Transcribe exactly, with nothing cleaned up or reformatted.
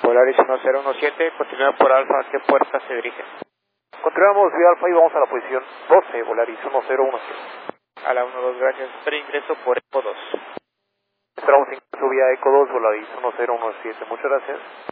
Volaris uno cero uno siete, continúa por Alfa, ¿a qué puerta se dirige? Continuamos vía Alfa y vamos a la posición doce, Volaris uno cero uno siete. A la uno dos, gracias. Espera ingreso por Eco dos. Esperamos ingreso vía Eco dos, Volaris uno cero uno siete. Muchas gracias.